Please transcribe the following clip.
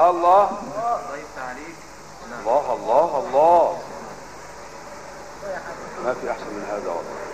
الله الله الله الله. ما في احسن من هذا والله.